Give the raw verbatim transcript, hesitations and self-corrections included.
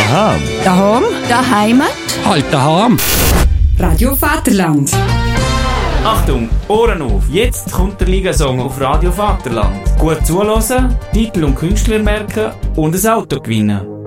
Daheim. Daheim? Daheim? Halt daheim. Radio Vaterland. Achtung, Ohren auf! Jetzt kommt der Ligasong auf Radio Vaterland. Gut zuhören, Titel und Künstler merken und ein Auto gewinnen.